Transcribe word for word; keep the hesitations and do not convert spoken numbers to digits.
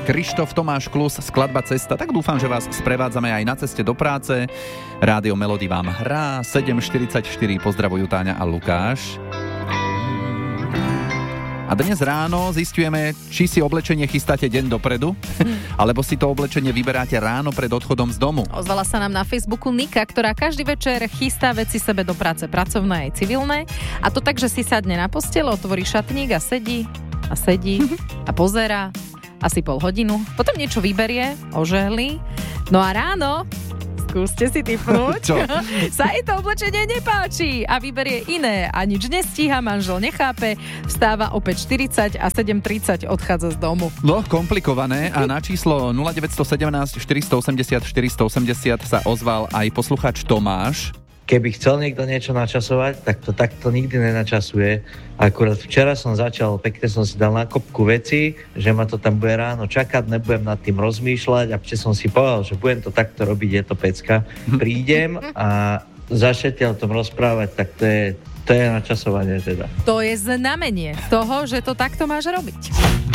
Krištof Tomáš Klus, skladba Cesta. Tak dúfam, že vás sprevádzame aj na ceste do práce. Rádio Melody vám hrá. sedem štyridsaťštyri, pozdravujú Táňa a Lukáš. A dnes ráno zistujeme, či si oblečenie chystáte deň dopredu, alebo si to oblečenie vyberáte ráno pred odchodom z domu. Ozvala sa nám na Facebooku Nika, ktorá každý večer chystá veci sebe do práce, pracovné aj civilné. A to tak, že si sadne na posteľ, otvorí šatník a sedí a sedí a pozerá asi pol hodinu. Potom niečo vyberie, ožehli. No a ráno... skúste si tipnúť. Sa jej to oblečenie nepáči a vyberie iné a nič nestíha, manžel nechápe, vstáva opäť štyridsať a sedem tridsať odchádza z domu. No, komplikované a na číslo nula deväť jedna sedem, štyri osem nula, štyri osem nula sa ozval aj poslucháč Tomáš. Keby chcel niekto niečo načasovať, tak to takto nikdy nenačasuje. Akurát včera som začal, pekne som si dal na kopku veci, že ma to tam bude ráno čakať, nebudem nad tým rozmýšľať a ešte som si povedal, že budem to takto robiť, je to pecka. Prídem a začnete o tom rozprávať, tak to je, to je načasovanie teda. To je znamenie toho, že to takto máš robiť.